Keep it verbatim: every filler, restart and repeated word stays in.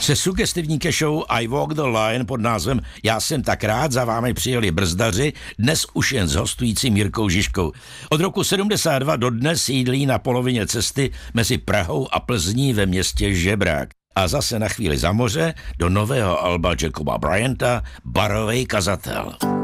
Se sugestivní kešou I Walk the Line pod názvem Já jsem tak rád za vámi přijeli brzdaři, dnes už jen s hostujícím Jirkou Žižkou. Od roku sedmdesát dva do dnes sídlí na polovině cesty mezi Prahou a Plzní ve městě Žebrák. A zase na chvíli za moře do nového alba Jacoba Bryanta Barovej kazatel.